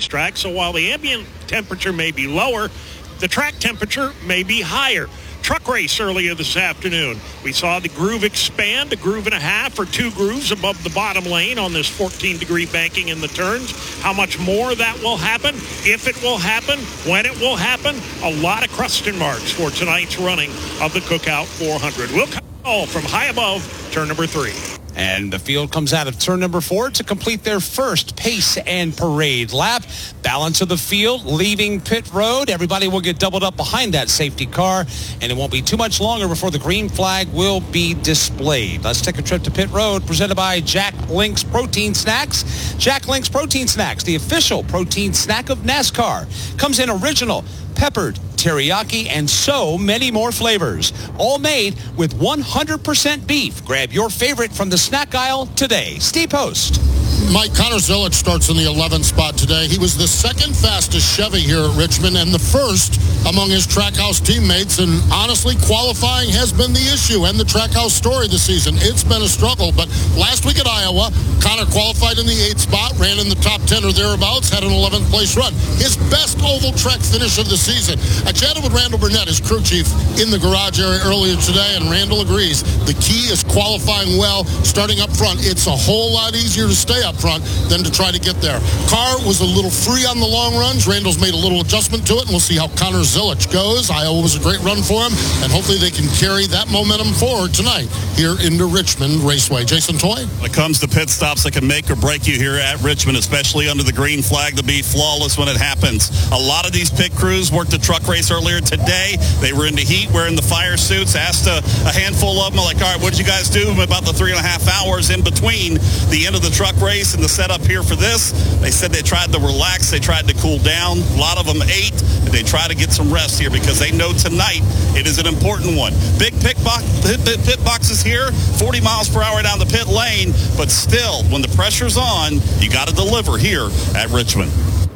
racetrack. So while the ambient temperature may be lower, the track temperature may be higher. Truck race earlier this afternoon. We saw the groove expand, a groove and a half or 2 grooves above the bottom lane on this 14-degree banking in the turns. How much more that will happen, if it will happen, when it will happen, a lot of question marks for tonight's running of the Cookout 400. We'll call from high above turn number 3. And the field comes out of turn number 4 to complete their first pace and parade lap. Balance of the field leaving pit road. Everybody will get doubled up behind that safety car, and it won't be too much longer before the green flag will be displayed. Let's take a trip to pit road, presented by Jack Link's Protein Snacks. Jack Link's Protein Snacks, the official protein snack of NASCAR. Comes in original, peppered, teriyaki, and so many more flavors. All made with 100% beef. Grab your favorite from the snack aisle today. Steve Post. Mike, Connor Zilic starts in the 11th spot today. He was the second fastest Chevy here at Richmond and the first among his Trackhouse teammates. And honestly, qualifying has been the issue and the Trackhouse story this season. It's been a struggle. But last week at Iowa, Connor qualified in the 8th spot, ran in the top 10 or thereabouts, had an 11th place run. His best oval track finish of the season. I chatted with Randall Burnett, his crew chief, in the garage area earlier today, and Randall agrees. The key is qualifying well, starting up front. It's a whole lot easier to stay up front than to try to get there. Carr was a little free on the long runs. Randall's made a little adjustment to it, and we'll see how Connor Zilic goes. Iowa was a great run for him, and hopefully they can carry that momentum forward tonight here into Richmond Raceway. Jason Toy? When it comes to pit stops that can make or break you here at Richmond, especially under the green flag, to be flawless when it happens. A lot of these pit crews worked a truck race earlier today. They were in the heat, wearing the fire suits. Asked a handful of them, like, all right, what did you guys do about the 3.5 hours in between the end of the truck race and the setup here for this? They said they tried to relax, they tried to cool down. A lot of them ate, and they try to get some rest here because they know tonight it is an important one. Big pit boxes here, 40 miles per hour down the pit lane, but still, when the pressure's on, you got to deliver here at Richmond.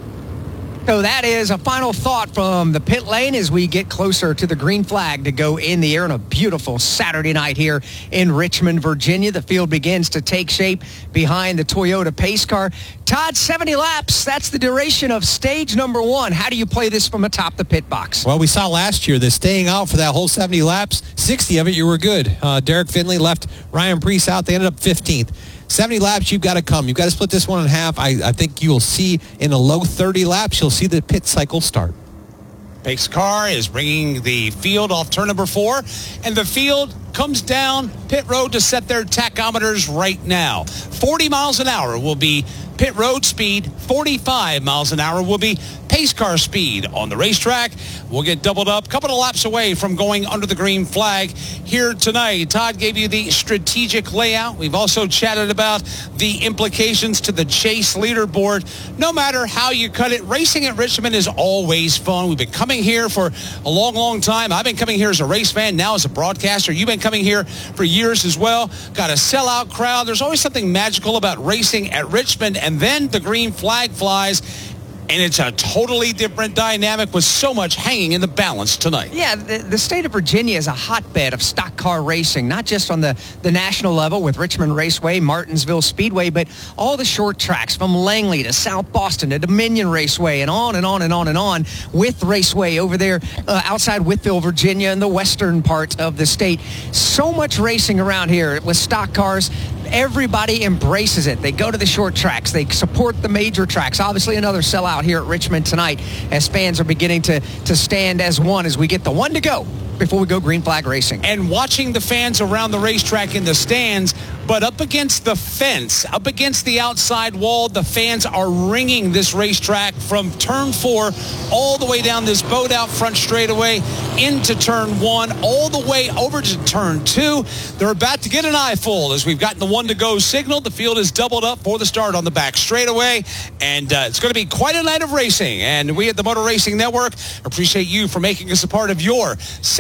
So that is a final thought from the pit lane as we get closer to the green flag to go in the air on a beautiful Saturday night here in Richmond, Virginia. The field begins to take shape behind the Toyota pace car. Todd, 70 laps. That's the duration of stage number 1. How do you play this from atop the pit box? Well, we saw last year that staying out for that whole 70 laps, 60 of it, you were good. Derek Finley left Ryan Preece out. They ended up 15th. 70 laps, you've got to come. You've got to split this one in half. I think you will see in the low 30 laps, you'll see the pit cycle start. Pace car is bringing the field off turn number 4, and the field comes down pit road to set their tachometers right now. 40 miles an hour will be pit road speed. 45 miles an hour will be pace car speed on the racetrack. We'll get doubled up, a couple of laps away from going under the green flag here tonight. Todd gave you the strategic layout. We've also chatted about the implications to the chase leaderboard. No matter how you cut it, racing at Richmond is always fun. We've been coming here for a long, long time. I've been coming here as a race fan, now as a broadcaster. You've been coming here for years as well. Got a sellout crowd. There's always something magical about racing at Richmond, and then the green flag flies, and it's a totally different dynamic with so much hanging in the balance tonight. Yeah, the state of Virginia is a hotbed of stock car racing, not just on the national level with Richmond Raceway, Martinsville Speedway, but all the short tracks from Langley to South Boston to Dominion Raceway and on and on and on and on with Raceway over there outside Whitfield, Virginia, in the western part of the state. So much racing around here with stock cars. Everybody embraces it. They go to the short tracks. They support the major tracks. Obviously, another sellout here at Richmond tonight as fans are beginning to stand as one as we get the one to go before we go green flag racing. And watching the fans around the racetrack in the stands, but up against the fence, up against the outside wall, the fans are ringing this racetrack from turn 4 all the way down this boat out front straightaway into turn 1, all the way over to turn 2. They're about to get an eyeful as we've gotten the one to go signal. The field is doubled up for the start on the back straightaway, and it's going to be quite a night of racing. And we at the Motor Racing Network appreciate you for making us a part of your Saturday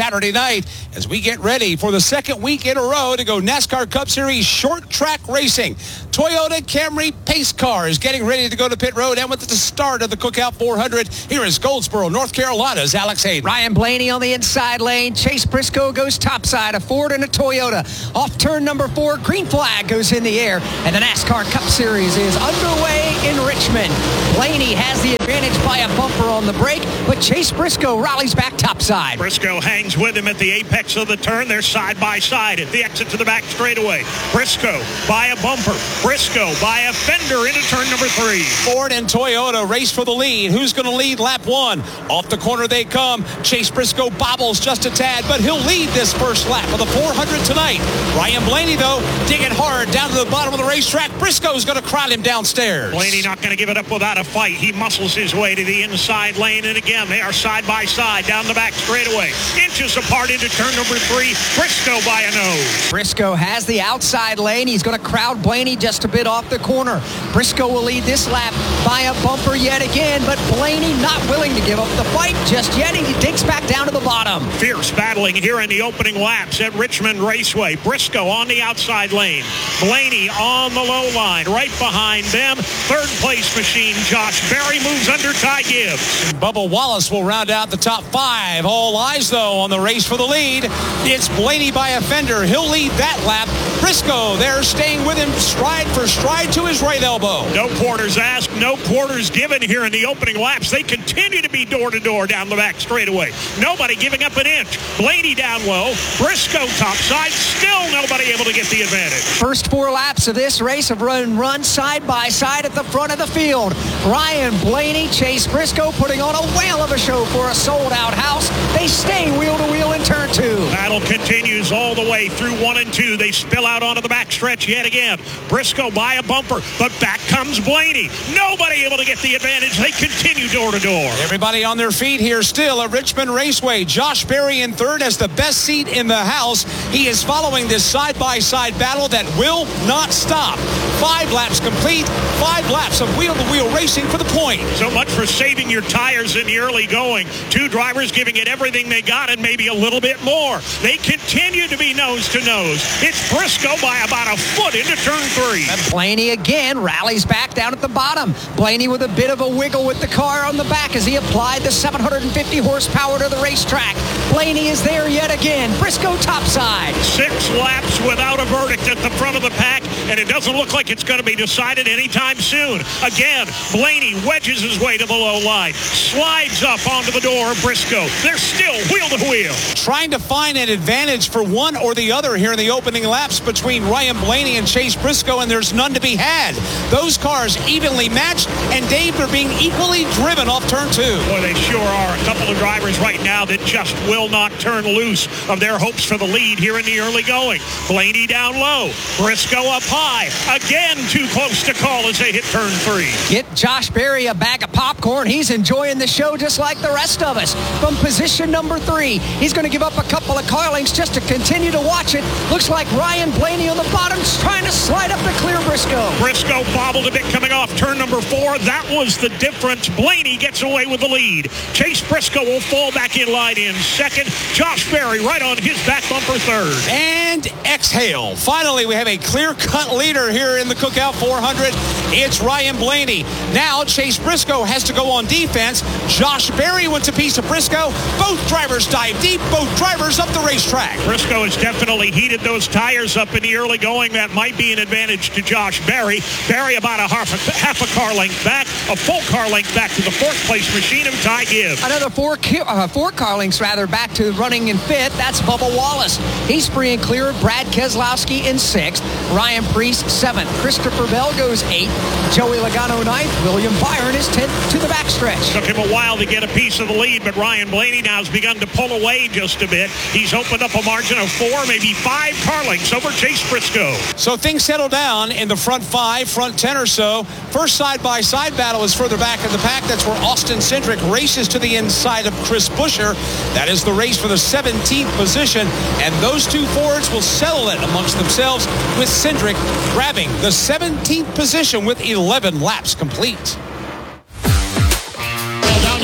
Saturday night as we get ready for the second week in a row to go NASCAR Cup Series short track racing. Toyota Camry pace car is getting ready to go to pit road, and with the start of the Cookout 400, here is Goldsboro, North Carolina's Alex Hayden. Ryan Blaney on the inside lane. Chase Briscoe goes topside, a Ford and a Toyota. Off turn number 4, green flag goes in the air, and the NASCAR Cup Series is underway in Richmond. Blaney has the advantage by a bumper on the brake, but Chase Briscoe rallies back topside. Briscoe hangs with him at the apex of the turn. They're side by side at the exit to the back straightaway. Briscoe by a bumper. Briscoe by a fender into turn number 3. Ford and Toyota race for the lead. Who's going to lead lap 1? Off the corner they come. Chase Briscoe bobbles just a tad, but he'll lead this first lap of the 400 tonight. Ryan Blaney, though, digging hard down to the bottom of the racetrack. Briscoe's going to crowd him downstairs. Blaney not going to give it up without a fight. He muscles his way to the inside lane, and again, they are side by side down the back straightaway. Inches apart into turn number 3. Briscoe by a nose. Briscoe has the outside lane. He's going to crowd Blaney just a bit off the corner. Briscoe will lead this lap by a bumper yet again, but Blaney not willing to give up the fight just yet. He digs back down to the bottom. Fierce battling here in the opening laps at Richmond Raceway. Briscoe on the outside lane. Blaney on the low line. Right behind them, third place machine Josh Berry moves under Ty Gibbs. Bubba Wallace will round out the top 5. All eyes, though, on the race for the lead. It's Blaney by a fender. He'll lead that lap. Briscoe there staying with him stride for stride to his right elbow. No quarters asked, no quarters given here in the opening laps. They continue to be door-to-door down the back straightaway. Nobody giving up an inch. Blaney down low. Briscoe topside. Still nobody able to get the advantage. First 4 laps of this race have run side by side at the front of the field. Ryan Blaney, Chase Briscoe putting on a whale of a show for a sold-out house. They stay wheel-to-wheel in turn 2. Battle continues all the way through 1 and 2. They spill out onto the backstretch yet again. Briscoe by a bumper, but back comes Blaney. Nobody able to get the advantage. They continue door-to-door. Everybody on their feet here still at Richmond Raceway. Josh Berry in third has the best seat in the house. He is following this side-by-side battle that will not stop. 5 laps complete, 5 laps of wheel-to-wheel racing for the point. So much for saving your tires in the early going. 2 drivers giving it everything they got and maybe a little bit more. They continue to be nose to nose. It's Briscoe by about a foot into turn 3. And Blaney again rallies back down at the bottom. Blaney with a bit of a wiggle with the car on the back as he applied the 750 horsepower to the racetrack. Blaney is there yet again. Briscoe topside. 6 laps without a verdict at the front of the pack, and it doesn't look like it's going to be decided anytime soon. Again, Blaney wedges his way to the low line, slides up onto the door of Briscoe. They're still wheel to wheel. Trying to find an advantage for one or the other here in the opening laps between Ryan Blaney and Chase Briscoe, and there's none to be had. Those cars evenly matched, and Dave, they're being equally driven off turn 2. Boy, they sure are. A couple of drivers right now that just will not turn loose of their hopes for the lead here in the early going. Blaney down low. Briscoe up high. Again, too close to call as they hit turn 3. Get Josh Berry a bag of popcorn. He's enjoying the show just like the rest of us. From position number 3, he's going to give up a couple of car lengths just to continue to watch it. Looks like Ryan Blaney on the bottom is trying to slide up to clear Briscoe. Briscoe bobbled a bit coming off turn number 4. That was the difference. Blaney gets away with the lead. Chase Briscoe will fall back in line in second. Josh Berry right on his back bumper third. And exhale. Finally, we have a clear-cut leader here in the Cookout 400. It's Ryan Blaney. Now, Chase Briscoe has to go on defense. Josh Berry wants a piece of Briscoe. Both drivers dive deep. Both drivers up the racetrack. Briscoe has definitely heated those tires up in the early going. That might be an advantage to Josh Berry. Berry about a half a car length back, a full car length back to the 4th place machine of Ty Gibbs. Another 4 car lengths back to running in 5th. That's Bubba Wallace. He's free and clear. Brad Keselowski in 6th. Ryan Preece 7th. Christopher Bell goes 8th. Joey Logano 9th. William Byron is 10th to the backstretch. Took him a while to get a piece of the lead, but Ryan Blaney now has begun to pull away just a bit. He's opened up a margin of 4, maybe 5 car lengths over Chase Briscoe. So things settle down in the front 5, front 10 or so. First side-by-side battle is further back in the pack. That's where Austin Cindric races to the inside of Chris Buescher. That is the race for the 17th position, and those 2 Fords will settle it amongst themselves, with Cindric grabbing the 17th position with 11 laps complete. Down here, Ryan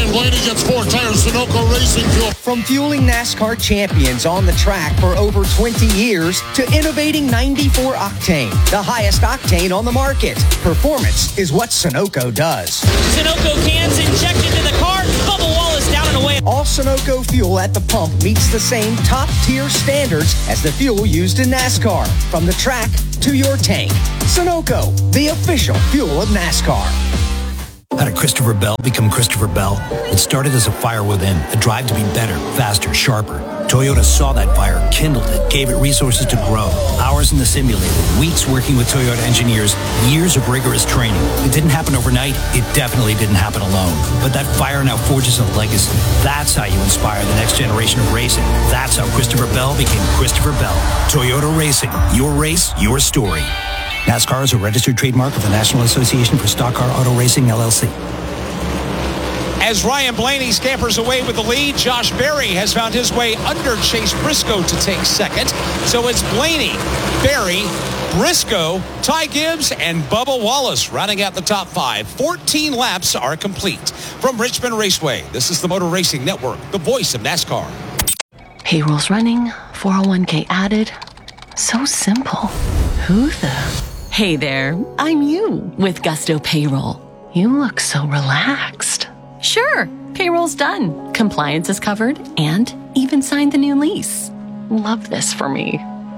Ryan Blaney gets 4 tires, Sunoco Racing Fuel. From fueling NASCAR champions on the track for over 20 years to innovating 94 octane, the highest octane on the market. Performance is what Sunoco does. Sunoco cans injected into the car. Bubba Wallace down and away. All Sunoco fuel at the pump meets the same top-tier standards as the fuel used in NASCAR. From the track to your tank. Sunoco, the official fuel of NASCAR. How did Christopher Bell become Christopher Bell? It started as a fire within, a drive to be better, faster, sharper. Toyota saw that fire, kindled it, gave it resources to grow. Hours in the simulator, weeks working with Toyota engineers, years of rigorous training. It didn't happen overnight. It definitely didn't happen alone. But that fire now forges a legacy. That's how you inspire the next generation of racing. That's how Christopher Bell became Christopher Bell. Toyota Racing. Your race, your story. NASCAR is a registered trademark of the National Association for Stock Car Auto Racing, LLC. As Ryan Blaney scampers away with the lead, Josh Berry has found his way under Chase Briscoe to take second. So it's Blaney, Berry, Briscoe, Ty Gibbs, and Bubba Wallace rounding out the top 5. 14 laps are complete. From Richmond Raceway, this is the Motor Racing Network, the voice of NASCAR. Payroll's running, 401k added. So simple. Who the? Hey there, I'm you with Gusto Payroll. You look so relaxed. Sure, payroll's done. Compliance is covered and even signed the new lease. Love this for me.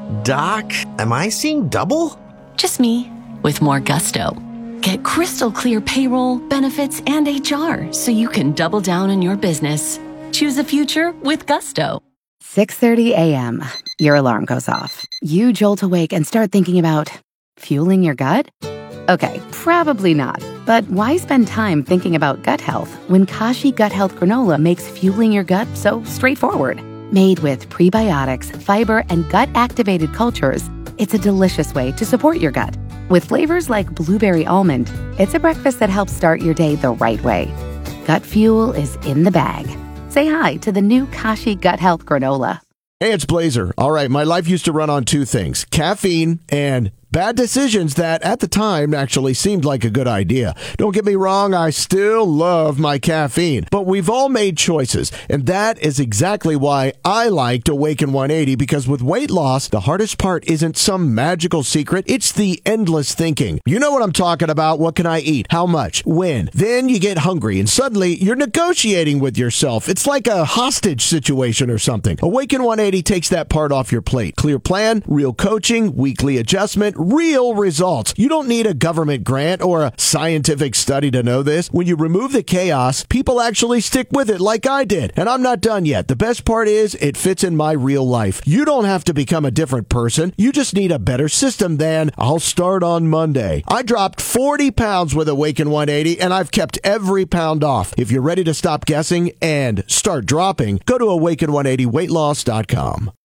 Doc, am I seeing double? Just me with more Gusto. Get crystal clear payroll, benefits, and HR so you can double down on your business. Choose a future with Gusto. 6:30 a.m. Your alarm goes off. You jolt awake and start thinking about fueling your gut? Okay, probably not. But why spend time thinking about gut health when Kashi Gut Health Granola makes fueling your gut so straightforward? Made with prebiotics, fiber, and gut-activated cultures, it's a delicious way to support your gut. With flavors like blueberry almond, it's a breakfast that helps start your day the right way. Gut fuel is in the bag. Say hi to the new Kashi Gut Health Granola. Hey, it's Blazer. All right, my life used to run on 2 things, caffeine and bad decisions that at the time actually seemed like a good idea. Don't get me wrong, I still love my caffeine, but we've all made choices, and that is exactly why I liked Awaken 180, because with weight loss, the hardest part isn't some magical secret, it's the endless thinking. You know what I'm talking about. What can I eat? How much? When? Then you get hungry, and suddenly you're negotiating with yourself. It's like a hostage situation or something. Awaken 180 takes that part off your plate. Clear plan, real coaching, weekly adjustment, real results. You don't need a government grant or a scientific study to know this. When you remove the chaos, people actually stick with it like I did. And I'm not done yet. The best part is it fits in my real life. You don't have to become a different person. You just need a better system than I'll start on Monday. I dropped 40 pounds with Awaken 180 and I've kept every pound off. If you're ready to stop guessing and start dropping, go to awaken180weightloss.com.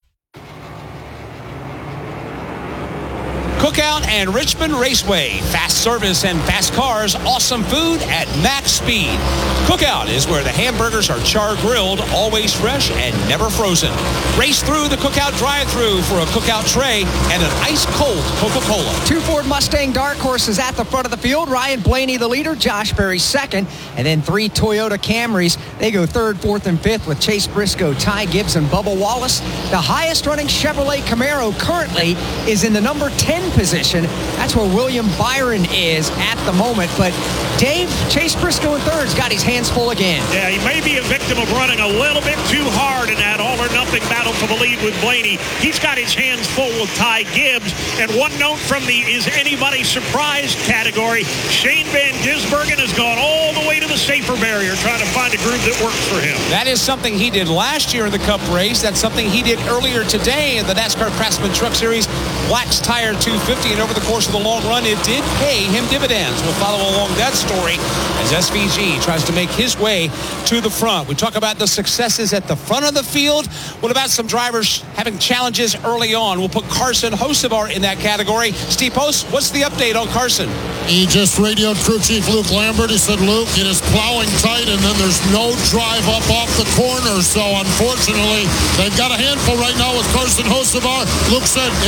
Cookout and Richmond Raceway. Fast service and fast cars. Awesome food at max speed. Cookout is where the hamburgers are char-grilled, always fresh and never frozen. Race through the Cookout drive-thru for a Cookout tray and an ice-cold Coca-Cola. 2 Ford Mustang Dark Horses at the front of the field. Ryan Blaney, the leader. Josh Berry, second. And then 3 Toyota Camrys. They go 3rd, 4th, and 5th with Chase Briscoe, Ty Gibbs, and Bubba Wallace. The highest-running Chevrolet Camaro currently is in the number 10 position. That's where William Byron is at the moment. But Dave, Chase Briscoe in 3rd's got his hands full again. Yeah, he may be a victim of running a little bit too hard in that all-or-nothing battle for the lead with Blaney. He's got his hands full with Ty Gibbs. And one note from the Is Anybody Surprised category, Shane Van Gisbergen has gone all the way to the safer barrier trying to find a groove that works for him. That is something he did last year in the Cup race. That's something he did earlier today in the NASCAR Craftsman Truck Series Wax Tire 250. And over the course of the long run, it did pay him dividends. We'll follow along that story as SVG tries to make his way to the front. We talk about the successes at the front of the field. What about some drivers having challenges early on? We'll put Carson Hocevar in that category. Steve Post, what's the update on Carson? He just radioed crew chief Luke Lambert. He said, Luke, it is plowing tight, and then there's no drive up off the corner. So, unfortunately, they've got a handful right now with Carson Hocevar. Luke said, it's all right.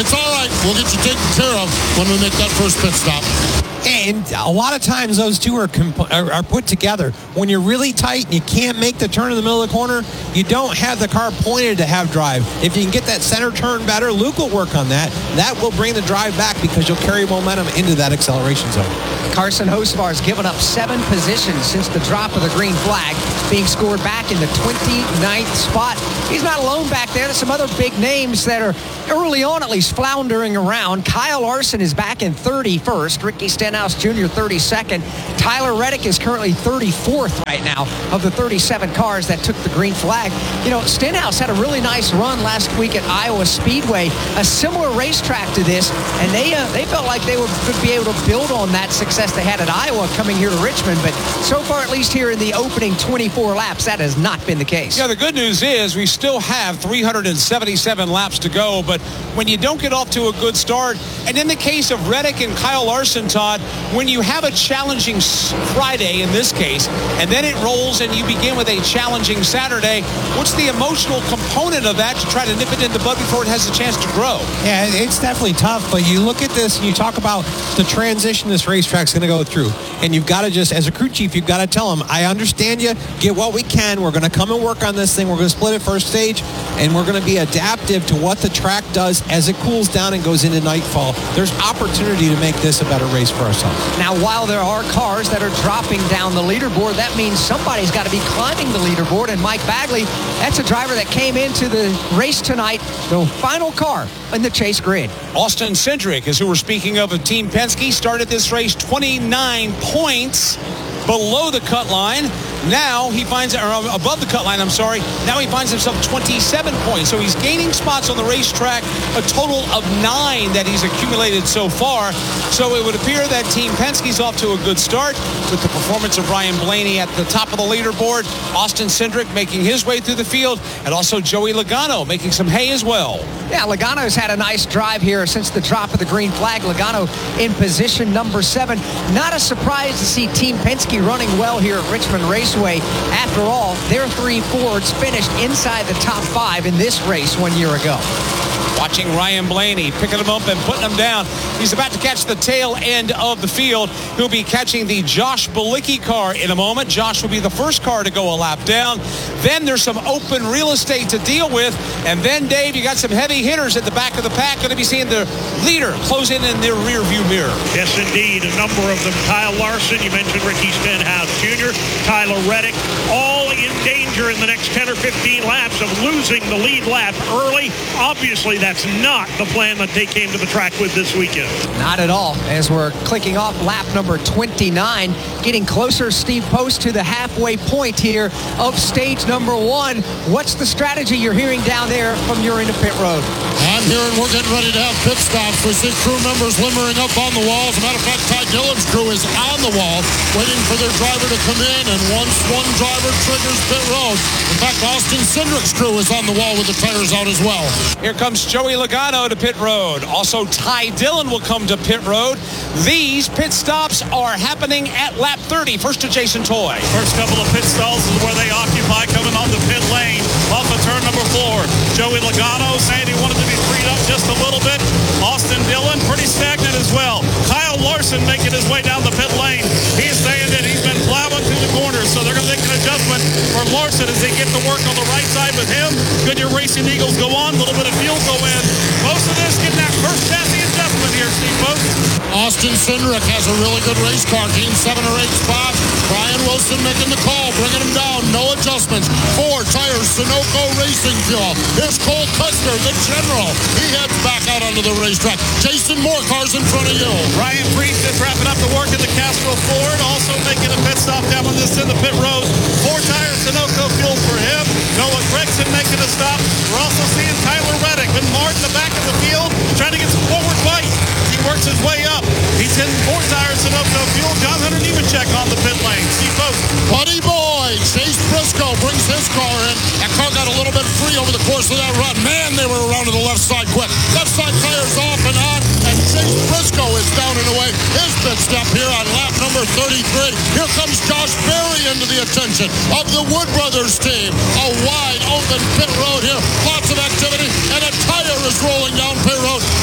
right, we'll get you taken care of when we make that first pit stop. And a lot of times those two are put together. When you're really tight and you can't make the turn in the middle of the corner, you don't have the car pointed to have drive. If you can get that center turn better, Luke will work on that. That will bring the drive back because you'll carry momentum into that acceleration zone. Carson Hocevar has given up 7 positions since the drop of the green flag, being scored back in the 29th spot. He's not alone back there. There's some other big names that are early on at least floundering around. Kyle Larson is back in 31st. Ricky Stenhouse Jr. 32nd. Tyler Reddick is currently 34th right now of the 37 cars that took the green flag. You know, Stenhouse had a really nice run last week at Iowa Speedway, a similar racetrack to this, and they felt like they could be able to build on that success they had at Iowa coming here to Richmond, but so far, at least here in the opening 24 laps, that has not been the case. Yeah, the good news is we still have 377 laps to go, but when you don't get off to a good start, and in the case of Reddick and Kyle Larson, Todd, when you have a challenging Friday in this case, and then it rolls and you begin with a challenging Saturday, what's the emotional component of that to try to nip it in the bud before it has a chance to grow? Yeah, it's definitely tough, but you look at this and you talk about the transition this racetrack's going to go through, and you've got to just, as a crew chief, you've got to tell them, I understand you, get what we can, we're going to come and work on this thing, we're going to split it first stage, and we're going to be adaptive to what the track does as it cools down and goes into nightfall. There's opportunity to make this a better race for ourselves. Now, while there are cars that are dropping down the leaderboard, that means somebody's got to be climbing the leaderboard, and Mike Bagley, that's a driver that came into the race tonight, the final car in the chase grid. Austin Cindric is who we're speaking of Team Penske, started this race 29 points below the cut line. Now he finds, or above the cut line, I'm sorry. Now he finds himself 27 points. So he's gaining spots on the racetrack, a total of 9 that he's accumulated so far. So it would appear that Team Penske's off to a good start with the performance of Ryan Blaney at the top of the leaderboard. Austin Cindric making his way through the field, and also Joey Logano making some hay as well. Yeah, Logano's had a nice drive here since the drop of the green flag. Logano in position number 7. Not a surprise to see Team Penske running well here at Richmond Raceway. After all, their 3 Fords finished inside the top 5 in this race 1 year ago. Watching Ryan Blaney, picking him up and putting him down. He's about to catch the tail end of the field. He'll be catching the Josh Bilicki car in a moment. Josh will be the first car to go a lap down. Then there's some open real estate to deal with. And then, Dave, you got some heavy hitters at the back of the pack. Going to be seeing the leader close in their rear view mirror. Yes, indeed. A number of them. Kyle Larson, you mentioned Ricky Stenhouse Jr., Tyler Reddick, all in danger in the next 10 or 15 laps of losing the lead lap early. Obviously, that's not the plan that they came to the track with this weekend. Not at all. As we're clicking off lap number 29, getting closer, Steve Post, to the halfway point here of stage number 1. What's the strategy you're hearing down there from your end of pit road? I'm hearing we're getting ready to have pit stops. We see crew members limbering up on the wall. As a matter of fact, Ty Dillon's crew is on the wall waiting for their driver to come in, and once one driver triggers pit road, in fact, Austin Cindric's crew is on the wall with the tires out as well. Here comes Joey Logano to pit road. Also, Ty Dillon will come to pit road. These pit stops are happening at lap 30. First to Jason Toy. First couple of pit stalls is where they occupy, coming on the pit lane off of turn number 4. Joey Logano saying he wanted to be freed up just a little bit. Austin Dillon pretty stagnant as well. Kyle Larson making his way down the pit lane. He's saying that he's been plowing through the corners, so they're going to make an adjustment for Larson as they get to work on the right side with him. Goodyear Racing Eagles go on, a little bit of fuel go in. Most of this getting that first chassis adjustment here, Steve Post. Austin Cindric has a really good race car, gained 7 or 8 spots. Brian Wilson making the call, bringing him down, no adjustments. 4 tires, Sunoco Racing Fuel. Here's Cole Custer, the general. He heads back out onto the racetrack. Jason, more cars in front of you. Ryan Priest is wrapping up the work in the Castro Ford, also making a pit stop down on this in the pit road. 4 tires, Sunoco Fuel for him. Noah Gregson making a stop. We're also seeing Tyler Reddick and Martin in the back of the field trying to get some forward bite. He works his way up. He's in 4 tires, Sunoco Fuel. John Hunter Nemechek on the pit lane. Steve Post. Buddy boy, Chase Briscoe brings his car in. That car got a little bit free over the course of that run. Man, they were around to the left side quick. Left side tires off and on, and Chase Briscoe is down and away. His pit stop here on lap number 33. Here comes Josh Berry into the attention of the Wood Brothers team. A wide open pit road here. Lots of activity, and a tire is rolling down pit road. Somebody's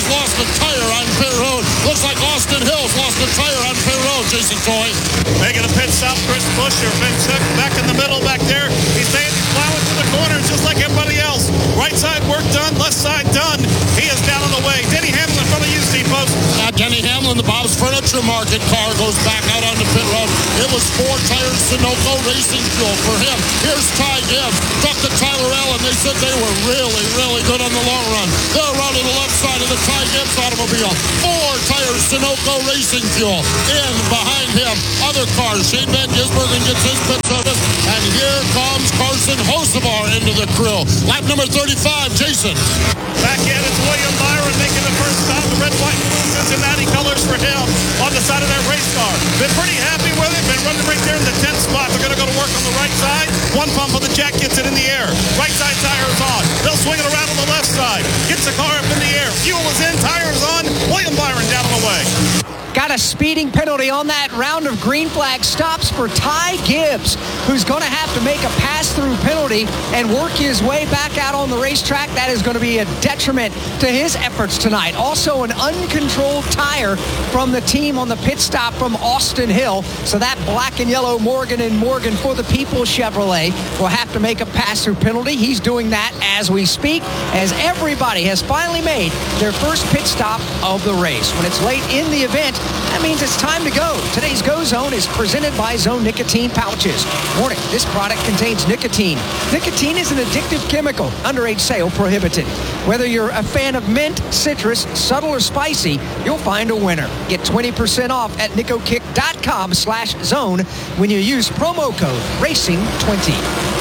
Somebody's lost a tire on pit road. Looks like Austin Hill's lost a tire on pit road, Jason Toy. Making a pit stop, Chris Buescher. Back in the middle back there. He's plowing to the corners just like everybody else. Right side work done, left side done. He is down on the way. Denny Hamlin in front of you, Steve Post. Denny Hamlin, the Bob's Furniture Market car, goes back out on the pit road. It was 4 tires Sunoco Racing Fuel for him. Here's Ty Gibbs. Talked to Tyler Allen. They said they were really, really good on the long run. They're around to the left side of the Ty Gibbs automobile. 4 tires Sunoco Racing Fuel. In behind him, other cars. Shane Van Gisbergen gets his pit service. And here comes Carson Hocevar into the crew. Lap number 35, Jason. Back in, it's William Byron making the first stop. The red, white, and blue Cincinnati colors for him on the side of that race car. Been pretty happy with it. Been running right there in the 10th spot. They're going to go to work on the right side. One pump of the jack gets it in the air. Right side tire is on. They'll swing it around on the left side. Gets the car up in the air. Fuel is in. Tires on. William Byron down on the way. Got a speeding penalty on that round of green flag stops for Ty Gibbs, who's going to have to make a pass-through penalty and work his way back out on the racetrack. That is going to be a detriment to his efforts tonight. Also, an uncontrolled tire from the team on the pit stop from Austin Hill. So that black and yellow Morgan & Morgan for the People Chevrolet will have to make a pass-through penalty. He's doing that as we speak, as everybody has finally made their first pit stop of the race. When it's late in the event, that means it's time to go. Today's Go Zone is presented by Zone Nicotine Pouches. Warning, this product contains nicotine. Nicotine is an addictive chemical. Underage sale prohibited. Whether you're a fan of mint, citrus, subtle, or spicy, you'll find a winner. Get 20% off at nicokick.com/zone when you use promo code RACING20.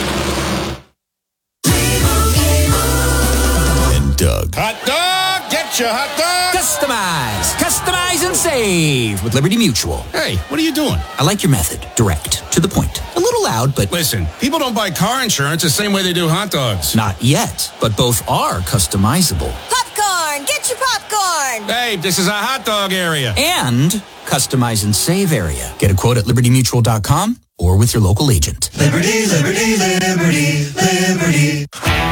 And Doug. Hot dog! Get your hot dog! Customize and save with Liberty Mutual. Hey, what are you doing? I like your method. Direct. To the point. A little loud, but... Listen, people don't buy car insurance the same way they do hot dogs. Not yet, but both are customizable. Popcorn! Get your popcorn! Hey, this is a hot dog area. And customize and save area. Get a quote at libertymutual.com or with your local agent. Liberty, liberty, liberty, liberty.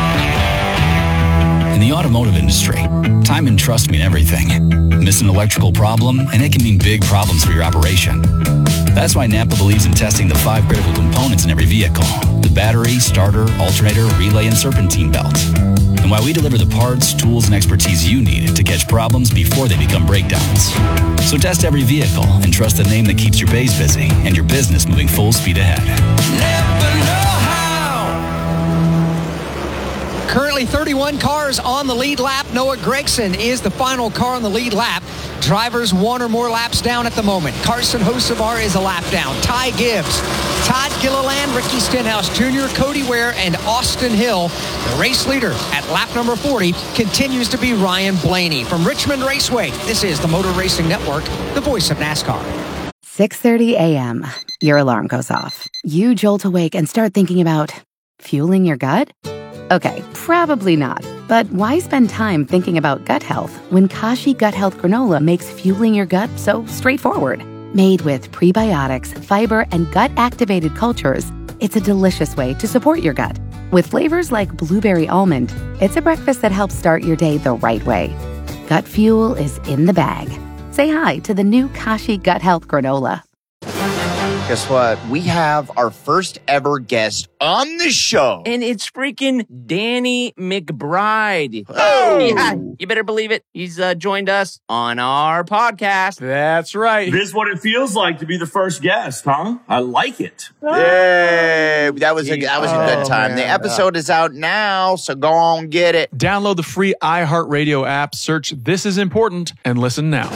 In the automotive industry, time and trust mean everything. Miss an electrical problem, and it can mean big problems for your operation. That's why Napa believes in testing the 5 critical components in every vehicle: the battery, starter, alternator, relay, and serpentine belt. And why we deliver the parts, tools, and expertise you need to catch problems before they become breakdowns. So test every vehicle and trust the name that keeps your bays busy and your business moving full speed ahead. Never know how. Currently 31 cars on the lead lap. Noah Gragson is the final car on the lead lap. Drivers 1 or more laps down at the moment. Carson Hocevar is a lap down. Ty Gibbs, Todd Gilliland, Ricky Stenhouse Jr., Cody Ware, and Austin Hill. The race leader at lap number 40 continues to be Ryan Blaney. From Richmond Raceway, this is the Motor Racing Network, the voice of NASCAR. 6:30 a.m. Your alarm goes off. You jolt awake and start thinking about fueling your gut? Okay, probably not. But why spend time thinking about gut health when Kashi Gut Health Granola makes fueling your gut so straightforward? Made with prebiotics, fiber, and gut-activated cultures, it's a delicious way to support your gut. With flavors like blueberry almond, it's a breakfast that helps start your day the right way. Gut fuel is in the bag. Say hi to the new Kashi Gut Health Granola. Guess what? We have our first ever guest on the show. And it's freaking Danny McBride. Oh! Yeah, you better believe it. He's joined us on our podcast. That's right. This is what it feels like to be the first guest, huh? I like it. Yay! That was a good time. Man. The episode is out now, so go on, get it. Download the free iHeartRadio app, search This Is Important, and listen now.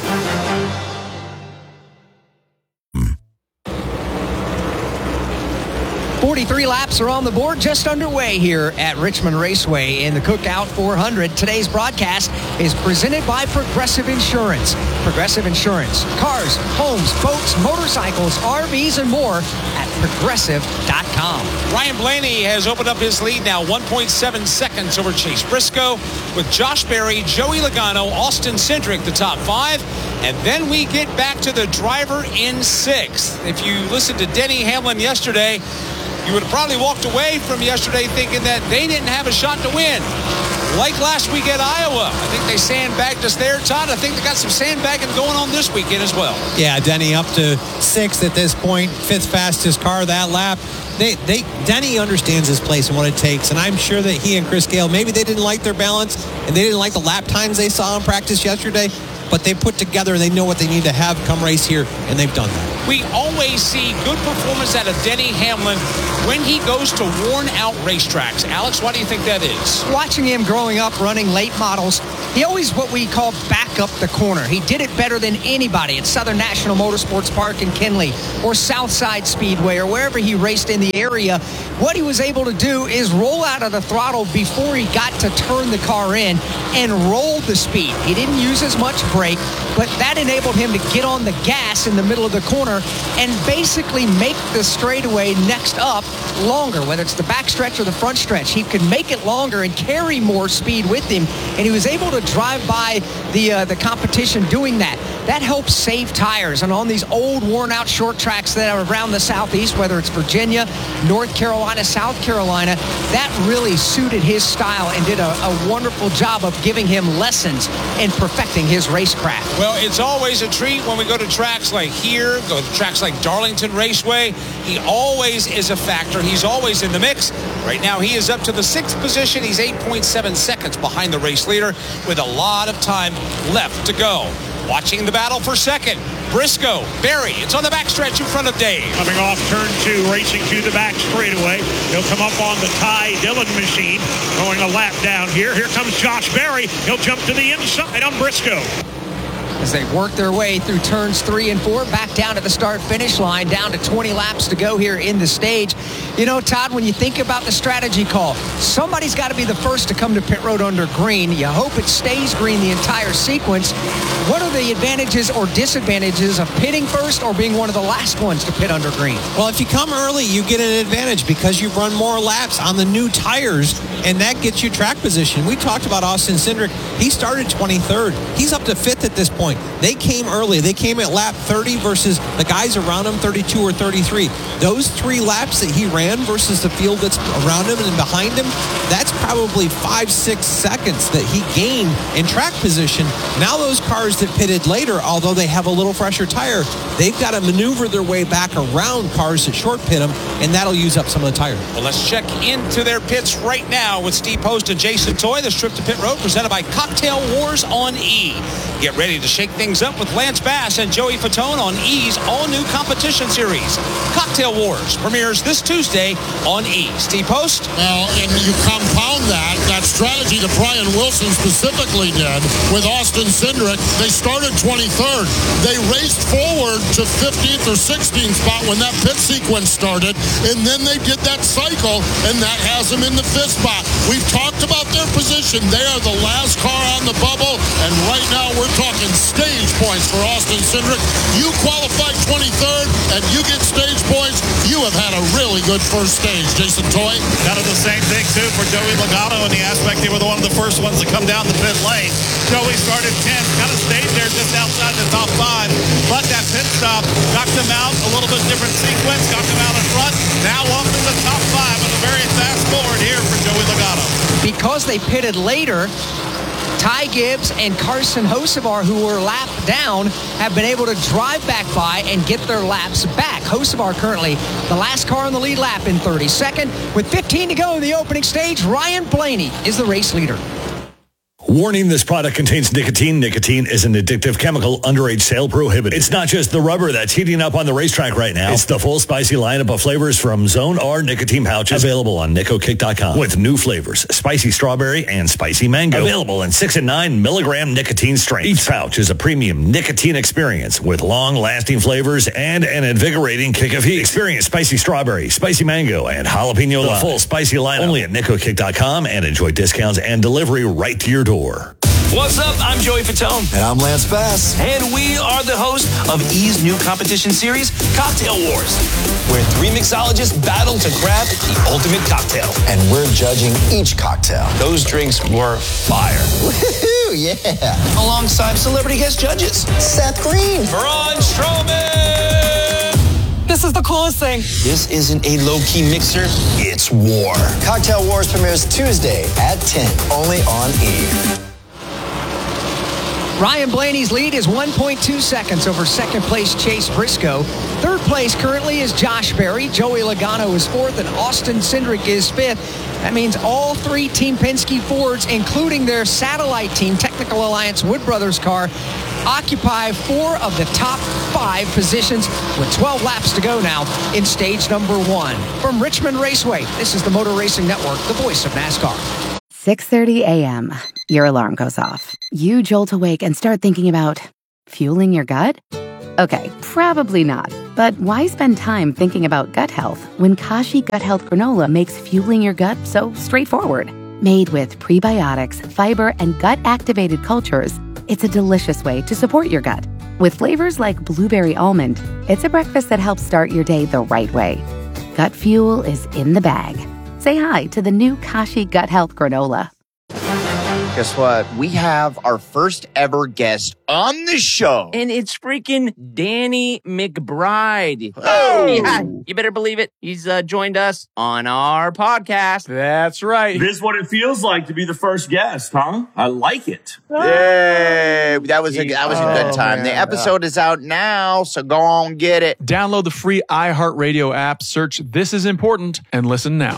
43 laps are on the board, just underway here at Richmond Raceway in the Cookout 400. Today's broadcast is presented by Progressive Insurance. Progressive Insurance. Cars, homes, boats, motorcycles, RVs, and more at Progressive.com. Ryan Blaney has opened up his lead now, 1.7 seconds over Chase Briscoe, with Josh Berry, Joey Logano, Austin Cindric, the top 5. And then we get back to the driver in 6th. If you listened to Denny Hamlin yesterday, you would have probably walked away from yesterday thinking that they didn't have a shot to win. like last week at Iowa. I think they sandbagged us there, Todd. I think they got some sandbagging going on this weekend as well. Yeah, Denny up to 6th at this point, 5th fastest car that lap. Denny understands his place and what it takes, and I'm sure that he and Chris Gale, maybe they didn't like their balance and they didn't like the lap times they saw in practice yesterday, but they put together, they know what they need to have come race here, and they've done that. We always see good performance out of Denny Hamlin when he goes to worn-out racetracks. Alex, why do you think that is? Watching him growing up running late models, he always what we call back up the corner. He did it better than anybody at Southern National Motorsports Park in Kinley or Southside Speedway or wherever he raced in the area. What he was able to do is roll out of the throttle before he got to turn the car in and roll the speed. He didn't use as much brake, but that enabled him to get on the gas in the middle of the corner and basically make the straightaway next up longer, whether it's the back stretch or the front stretch. He could make it longer and carry more speed with him, and he was able to drive by the competition doing that. That helps save tires. And on these old, worn-out short tracks that are around the Southeast, whether it's Virginia, North Carolina, South Carolina, that really suited his style and did a wonderful job of giving him lessons in perfecting his racecraft. Well, it's always a treat when we go to tracks like here, go to tracks like Darlington Raceway. He always is a factor. He's always in the mix. Right now, he is up to the 6th position. He's 8.7 seconds behind the race leader with a lot of time left to go. Watching the battle for second, Briscoe, Berry. It's on the backstretch in front of Dave. Coming off turn 2, racing to the back straightaway. He'll come up on the Ty Dillon machine, going a lap down here. Here comes Josh Berry. He'll jump to the inside on Briscoe. As they work their way through turns 3 and 4, back down to the start-finish line, down to 20 laps to go here in the stage. You know, Todd, when you think about the strategy call, somebody's got to be the first to come to pit road under green. You hope it stays green the entire sequence. What are the advantages or disadvantages of pitting first or being one of the last ones to pit under green? Well, if you come early, you get an advantage because you run more laps on the new tires, and that gets you track position. We talked about Austin Cindric. He started 23rd. He's up to 5th at this point. They came early. They came at lap 30 versus the guys around him, 32 or 33. Those 3 laps that he ran versus the field that's around him and behind him, that's probably 5-6 seconds that he gained in track position. Now those cars that pitted later, although they have a little fresher tire, they've got to maneuver their way back around cars that short pit them, and that'll use up some of the tire. Well, let's check into their pits right now with Steve Post and Jason Toy. This trip to pit road presented by Cocktail Wars on E. Get ready to shake things up with Lance Bass and Joey Fatone on E's all-new competition series. Cocktail Wars premieres this Tuesday on E. Steve Post? Well, and you compound that strategy that Brian Wilson specifically did with Austin Cindric. They started 23rd. They raced forward to 15th or 16th spot when that pit sequence started, and then they did that cycle, and that has them in the 5th spot. We've talked about their position. They are the last car on the bubble, and right now we're talking stage points for Austin Cindric. You qualified 23rd, and you get stage points. You have had a really good first stage. Jason Toy? Kind of the same thing, too, for Joey Logano in the aspect they were one of the first ones to come down the pit lane. Joey started 10th, kind of stayed there just outside the top 5, but that pit stop knocked him out, a little bit different sequence, got him out in front, now up to the top 5 with a very fast forward here for Joey Logano. Because they pitted later, Ty Gibbs and Carson Hocevar, who were lapped down, have been able to drive back by and get their laps back. Hocevar currently the last car on the lead lap in 32nd. With 15 to go in the opening stage, Ryan Blaney is the race leader. Warning, this product contains nicotine. Nicotine is an addictive chemical. Underage sale prohibited. It's not just the rubber that's heating up on the racetrack right now. It's the full spicy lineup of flavors from Zone R nicotine pouches available on NicoKick.com with new flavors, spicy strawberry and spicy mango. Available in 6 and 9 milligram nicotine strengths. Each pouch is a premium nicotine experience with long-lasting flavors and an invigorating kick of heat. Experience spicy strawberry, spicy mango, and jalapeno. The full spicy lineup only at NicoKick.com, and enjoy discounts and delivery right to your door. What's up? I'm Joey Fatone. And I'm Lance Bass. And we are the host of E's new competition series, Cocktail Wars, where 3 mixologists battle to craft the ultimate cocktail. And we're judging each cocktail. Those drinks were fire. Woohoo, yeah. Alongside celebrity guest judges. Seth Green. Braun Strowman. This is the coolest thing. This isn't a low-key mixer. It's war. Cocktail Wars premieres Tuesday at 10, only on E! Ryan Blaney's lead is 1.2 seconds over second place Chase Briscoe. Third place currently is Josh Berry. Joey Logano is fourth, and Austin Cindric is fifth. That means all three Team Penske Fords, including their satellite team, Technical Alliance Wood Brothers car, occupy 4 of the top 5 positions with 12 laps to go now in stage number 1. From Richmond Raceway, this is the Motor Racing Network, the voice of NASCAR. 6:30 a.m. Your alarm goes off. You jolt awake and start thinking about fueling your gut? Okay, probably not. But why spend time thinking about gut health when Kashi Gut Health Granola makes fueling your gut so straightforward? Made with prebiotics, fiber, and gut-activated cultures, it's a delicious way to support your gut. With flavors like blueberry almond, it's a breakfast that helps start your day the right way. Gut fuel is in the bag. Say hi to the new Kashi Gut Health Granola. Guess what? We have our first ever guest on the show. And it's freaking Danny McBride. Oh! Yeah, you better believe it. He's joined us on our podcast. That's right. This is what it feels like to be the first guest, huh? I like it. Yay! That was a good time. man. The episode is out now, so go on get it. Download the free iHeartRadio app, search This Is Important, and listen now.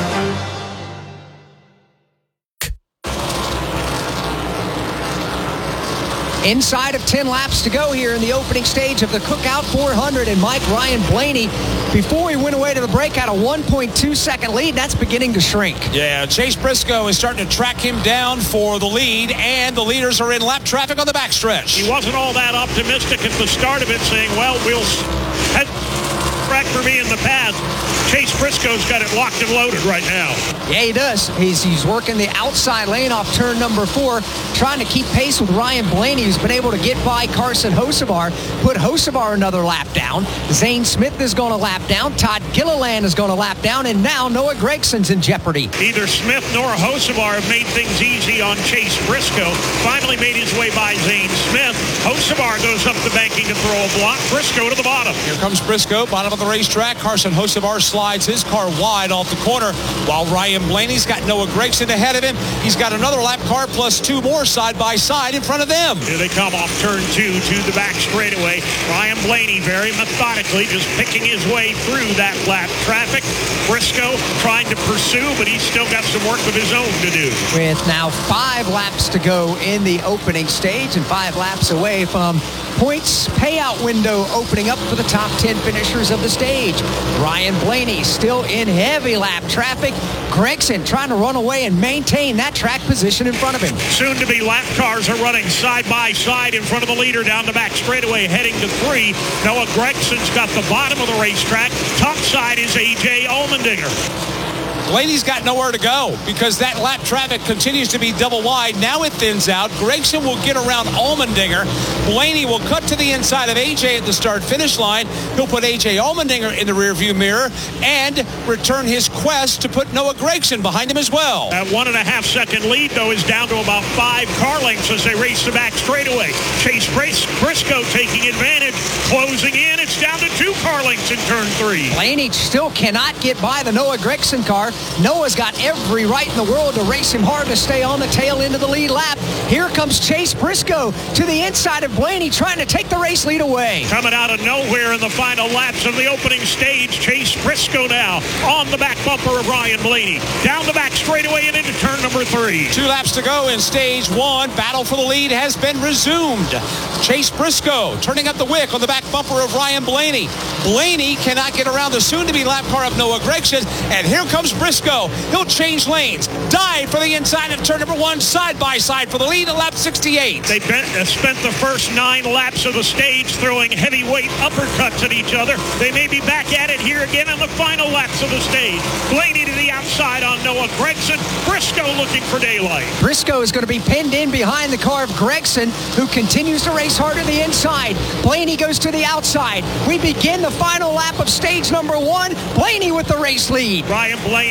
Inside of 10 laps to go here in the opening stage of the Cookout 400, and Ryan Blaney, before he went away to the break, had a 1.2 second lead. That's beginning to shrink. Yeah, Chase Briscoe is starting to track him down for the lead, and the leaders are in lap traffic on the backstretch. He wasn't all that optimistic at the start of it, saying, well, we'll head track for me in the past. Chase Briscoe's got it locked and loaded right now. Yeah, he does. He's working the outside lane off turn number 4, trying to keep pace with Ryan Blaney, who's been able to get by Carson Hocevar, put Hocevar another lap down. Zane Smith is going to lap down. Todd Gilliland is going to lap down. And now Noah Gregson's in jeopardy. Neither Smith nor Hocevar have made things easy on Chase Briscoe. Finally made his way by Zane Smith. Hocevar goes up the banking to throw a block. Briscoe to the bottom. Here comes Briscoe, bottom of the racetrack. Carson Hocevar slides his car wide off the corner, while Ryan Blaney's got Noah Gragson ahead of him. He's got another lap car plus 2 more side by side in front of them. Here they come off turn 2 to the back straightaway. Ryan Blaney very methodically just picking his way through that lap traffic. Briscoe trying to pursue, but he's still got some work of his own to do. With now 5 laps to go in the opening stage and 5 laps away from points payout window opening up for the top 10 finishers of the stage. Ryan Blaney still in heavy lap traffic. Gregson trying to run away and maintain that track position in front of him. Soon to be lap cars are running side by side in front of the leader down the back straightaway heading to 3. Noah Gregson's got the bottom of the racetrack. Top side is A.J. Allmendinger. Blaney's got nowhere to go because that lap traffic continues to be double wide. Now it thins out. Gregson will get around Allmendinger. Blaney will cut to the inside of AJ at the start-finish line. He'll put AJ Allmendinger in the rearview mirror and return his quest to put Noah Gregson behind him as well. That 1.5-second lead, though, is down to about 5 car lengths as they race the back straightaway. Chase Briscoe taking advantage, closing in. It's down to 2 car lengths in turn 3. Blaney still cannot get by the Noah Gregson car. Noah's got every right in the world to race him hard to stay on the tail end of the lead lap. Here comes Chase Briscoe to the inside of Blaney, trying to take the race lead away. Coming out of nowhere in the final laps of the opening stage, Chase Briscoe now on the back bumper of Ryan Blaney. Down the back straightaway and into turn number 3. 2 laps to go in stage 1. Battle for the lead has been resumed. Chase Briscoe turning up the wick on the back bumper of Ryan Blaney. Blaney cannot get around the soon-to-be lap car of Noah Gregson, and here comes Briscoe. He'll change lanes, dive for the inside of turn number 1, side by side for the lead at lap 68. They spent the first 9 laps of the stage throwing heavyweight uppercuts at each other. They may be back at it here again in the final laps of the stage. Blaney to the outside on Noah Gregson. Briscoe looking for daylight. Briscoe is going to be pinned in behind the car of Gregson, who continues to race hard to the inside. Blaney goes to the outside. We begin the final lap of stage number 1. Blaney with the race lead. Ryan Blaney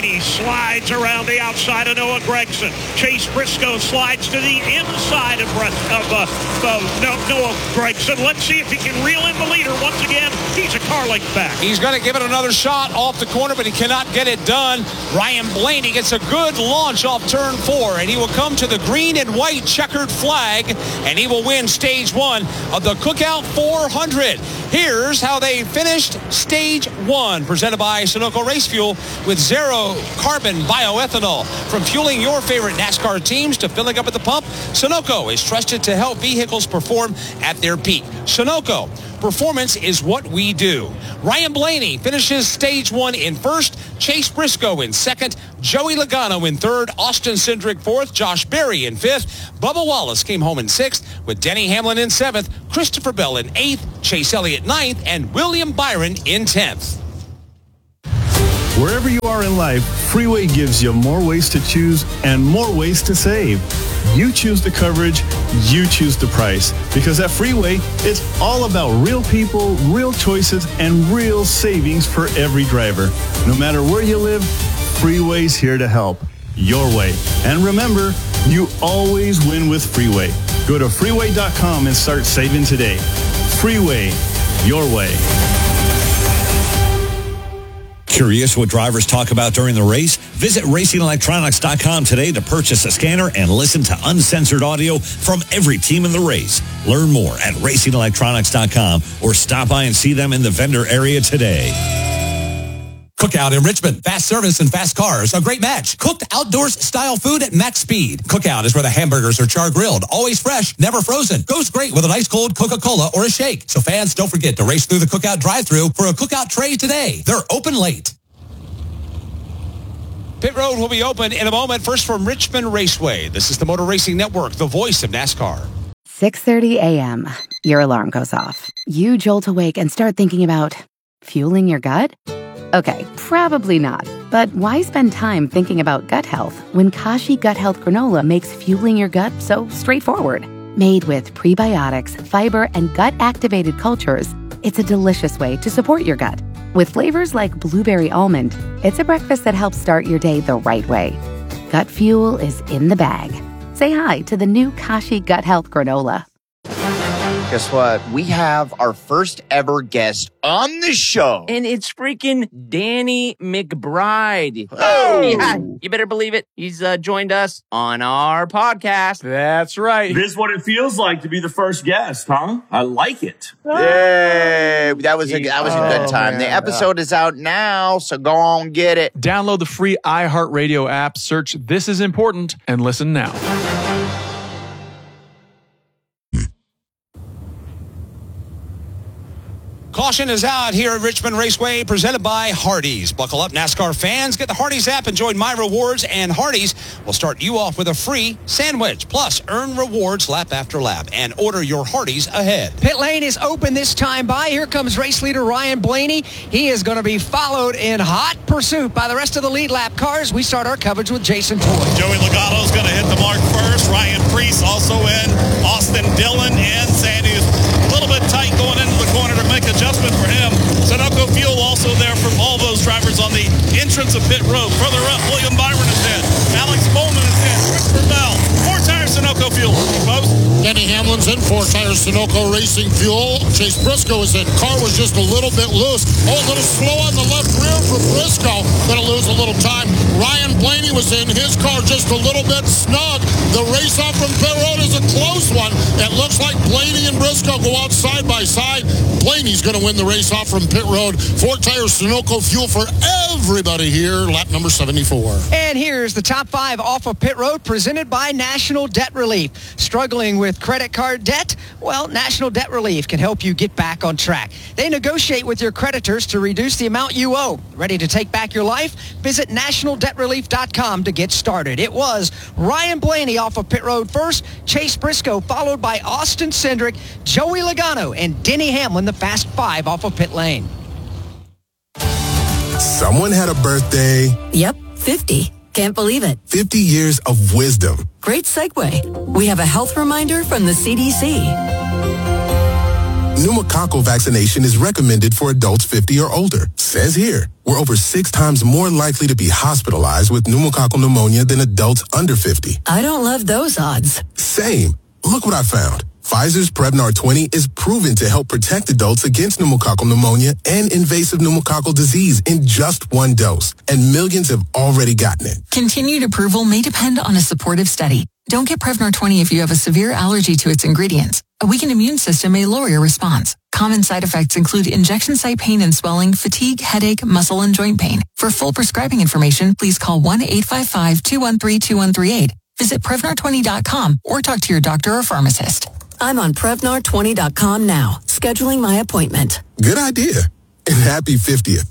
Blaney slides around the outside of Noah Gragson. Chase Briscoe slides to the inside of Noah Gragson. Let's see if he can reel in the leader once again. He's a car length back. He's going to give it another shot off the corner, but he cannot get it done. Ryan Blaney gets a good launch off turn 4, and he will come to the green and white checkered flag, and he will win stage 1 of the Cookout 400. Here's how they finished stage 1, presented by Sunoco Race Fuel with zero carbon bioethanol. From fueling your favorite NASCAR teams to filling up at the pump, Sunoco is trusted to help vehicles perform at their peak. Sunoco, performance is what we do. Ryan Blaney finishes stage 1 in first, Chase Briscoe in second, Joey Logano in third, Austin Cindric fourth, Josh Berry in fifth, Bubba Wallace came home in sixth, with Denny Hamlin in seventh, Christopher Bell in eighth, Chase Elliott ninth, and William Byron in 10th. Wherever you are in life, Freeway gives you more ways to choose and more ways to save. You choose the coverage, you choose the price. Because at Freeway, it's all about real people, real choices, and real savings for every driver. No matter where you live, Freeway's here to help. Your way. And remember, you always win with Freeway. Go to freeway.com and start saving today. Freeway, your way. Curious what drivers talk about during the race? Visit racingelectronics.com today to purchase a scanner and listen to uncensored audio from every team in the race. Learn more at racingelectronics.com or stop by and see them in the vendor area today. Cookout in Richmond. Fast service and fast cars. A great match. Cooked outdoors style food at max speed. Cookout is where the hamburgers are char grilled. Always fresh, never frozen. Goes great with an ice cold Coca-Cola or a shake. So fans, don't forget to race through the Cookout drive-thru for a Cookout tray today. They're open late. Pit Road will be open in a moment. First from Richmond Raceway. This is the Motor Racing Network, the voice of NASCAR. 6:30 a.m. Your alarm goes off. You jolt awake and start thinking about fueling your gut? Okay, probably not. But why spend time thinking about gut health when Kashi Gut Health Granola makes fueling your gut so straightforward? Made with prebiotics, fiber, and gut-activated cultures, it's a delicious way to support your gut. With flavors like blueberry almond, it's a breakfast that helps start your day the right way. Gut fuel is in the bag. Say hi to the new Kashi Gut Health Granola. Guess what? We have our first ever guest on the show. And it's freaking Danny McBride. Oh! Yeah, you better believe it. He's joined us on our podcast. That's right. This is what it feels like to be the first guest, huh? I like it. Yay! That was a good time. Man. The episode is out now, so go on get it. Download the free iHeartRadio app, search This Is Important, and listen now. Caution is out here at Richmond Raceway, presented by Hardee's. Buckle up, NASCAR fans. Get the Hardee's app and join My Rewards, and Hardee's will start you off with a free sandwich. Plus, earn rewards lap after lap and order your Hardee's ahead. Pit lane is open this time by. Here comes race leader Ryan Blaney. He is going to be followed in hot pursuit by the rest of the lead lap cars. We start our coverage with Jason Toy. Joey Logano's going to hit the mark first. Ryan Preece also in. Austin Dillon in. Sandy's a little bit tight going into the corner to make adjustment for him. Sunoco Fuel also there from all those drivers on the entrance of pit road. Further up, William Byron is in. Alex Bowman is in. Christopher Bell. 4 tires Sunoco Fuel. Folks. Denny Hamlin's in 4 tires Sunoco Racing Fuel. Chase Briscoe is in. Car was just a little bit loose. Oh, a little slow on the left rear for Briscoe. Gonna lose a little time. Ryan Blaney was in. His car just a little bit snug. The race off from pit road is a close one. It looks like Blaney and Briscoe go out side by side. Blaney's going to win the race off from pit road. 4 tires Sunoco Fuel for everybody here. Lap number 74. And here's the top 5 off of pit road, presented by National Debt Relief. Struggling with credit card debt? Well, National Debt Relief can help you get back on track. They negotiate with your creditors to reduce the amount you owe. Ready to take back your life? Visit nationaldebtrelief.com to get started. It was Ryan Blaney off of pit road first, Chase Briscoe followed by Austin Cindric, Joey Logano, and Denny Hamlin, the fast 5 off of pit lane. Someone had a birthday. Yep, 50. Can't believe it. 50 years of wisdom. Great segue. We have a health reminder from the CDC. Pneumococcal vaccination is recommended for adults 50 or older. Says here, we're over 6 times more likely to be hospitalized with pneumococcal pneumonia than adults under 50. I don't love those odds. Same. Look what I found. Pfizer's Prevnar 20 is proven to help protect adults against pneumococcal pneumonia and invasive pneumococcal disease in just 1 dose. And millions have already gotten it. Continued approval may depend on a supportive study. Don't get Prevnar 20 if you have a severe allergy to its ingredients. A weakened immune system may lower your response. Common side effects include injection site pain and swelling, fatigue, headache, muscle, and joint pain. For full prescribing information, please call 1-855-213-2138. Visit Prevnar20.com or talk to your doctor or pharmacist. I'm on Prevnar20.com now, scheduling my appointment. Good idea. And happy 50th.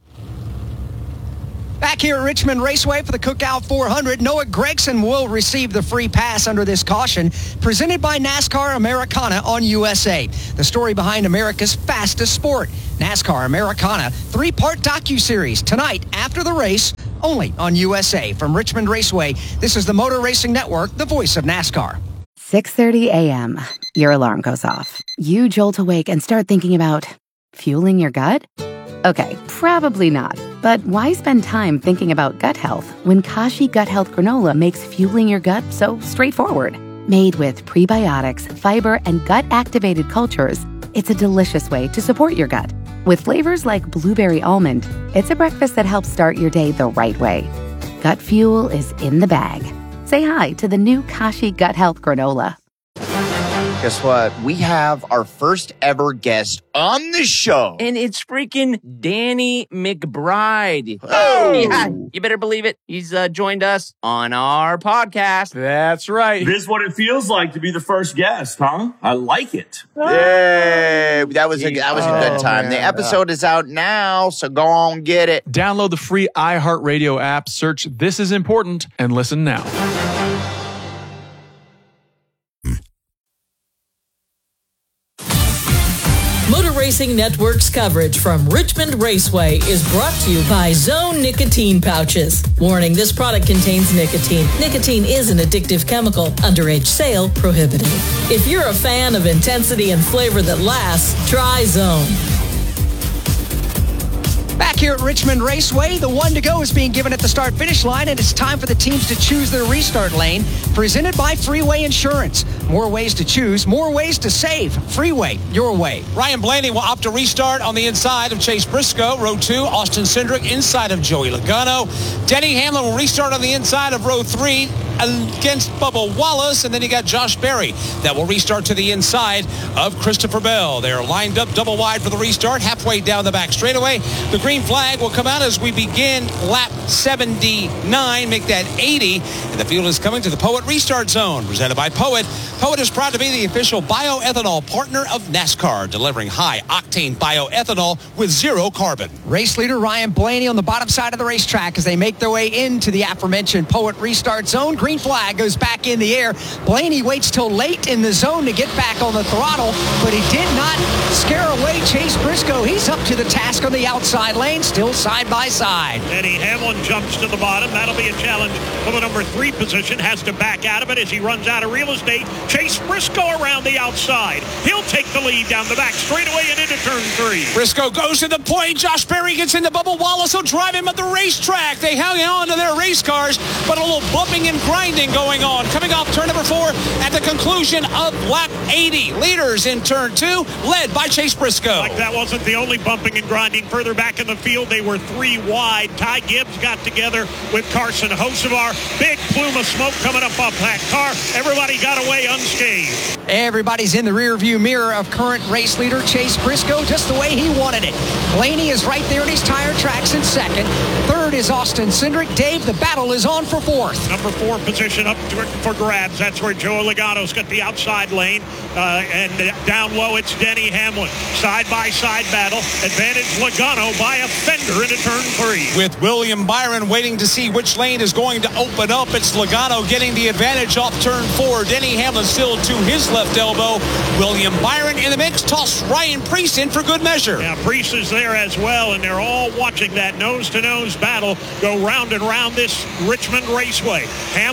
Back here at Richmond Raceway for the Cookout 400, Noah Gragson will receive the free pass under this caution, presented by NASCAR Americana on USA. The story behind America's fastest sport, NASCAR Americana, 3-part docuseries tonight after the race, only on USA. From Richmond Raceway, this is the Motor Racing Network, the voice of NASCAR. 6:30 a.m. Your alarm goes off. You jolt awake and start thinking about fueling your gut? Okay, probably not. But why spend time thinking about gut health when Kashi Gut Health Granola makes fueling your gut so straightforward? Made with prebiotics, fiber, and gut-activated cultures, it's a delicious way to support your gut. With flavors like blueberry almond, it's a breakfast that helps start your day the right way. Gut fuel is in the bag. Say hi to the new Kashi Gut Health Granola. Guess what? We have our first ever guest on the show. And it's freaking Danny McBride. Oh! Yeah, you better believe it. He's joined us on our podcast. That's right. This is what it feels like to be the first guest, huh? I like it. Yay! That was a good time. Man. The episode is out now, so go on get it. Download the free iHeartRadio app, search This Is Important, and listen now. Motor Racing Network's coverage from Richmond Raceway is brought to you by Zone Nicotine Pouches. Warning, this product contains nicotine. Nicotine is an addictive chemical. Underage sale prohibited. If you're a fan of intensity and flavor that lasts, try Zone. Back here at Richmond Raceway, the 1 to go is being given at the start-finish line, and it's time for the teams to choose their restart lane, presented by Freeway Insurance. More ways to choose, more ways to save. Freeway, your way. Ryan Blaney will opt to restart on the inside of Chase Briscoe. Row 2, Austin Cindric inside of Joey Logano. Denny Hamlin will restart on the inside of row 3 against Bubba Wallace. And then you got Josh Berry that will restart to the inside of Christopher Bell. They're lined up double wide for the restart, halfway down the back straightaway. The green flag will come out as we begin lap 79, make that 80. And the field is coming to the Poet Restart Zone, presented by Poet. Poet is proud to be the official bioethanol partner of NASCAR, delivering high-octane bioethanol with zero carbon. Race leader Ryan Blaney on the bottom side of the racetrack as they make their way into the aforementioned Poet Restart Zone. Green flag goes back in the air. Blaney waits till late in the zone to get back on the throttle, but he did not scare away Chase Briscoe. He's up to the task on the outside lane, still side by side. Denny Hamlin jumps to the bottom. That'll be a challenge for the number 3 position. Has to back out of it as he runs out of real estate. Chase Briscoe around the outside. He'll take the lead down the back straightaway and into turn 3. Briscoe goes to the point. Josh Berry gets into Bubba Wallace. He'll drive him at the racetrack. They hang on to their race cars, but a little bumping and grinding going on. Coming off turn number 4 at the conclusion of lap 80. Leaders in turn 2, led by Chase Briscoe. Like that wasn't the only bumping and grinding. Further back in the field, they were 3 wide. Ty Gibbs got together with Carson Hocevar. Big plume of smoke coming up off that car. Everybody got away unscathed. Everybody's in the rearview mirror of current race leader Chase Briscoe, just the way he wanted it. Blaney is right there in his tire tracks in second. Third is Austin Cindric. Dave, the battle is on for 4th. Number 4 position up for grabs. That's where Joe Logano's got the outside lane. And down low, it's Denny Hamlin. Side-by-side battle. Advantage Logano by a fender into turn 3. With William Byron waiting to see which lane is going to open up, it's Logano getting the advantage off turn 4. Denny Hamlin still to his left elbow. William Byron in the mix. Toss Ryan Preece in for good measure. Yeah, Preece is there as well, and they're all watching that nose-to-nose battle go round and round this Richmond Raceway. Hamlin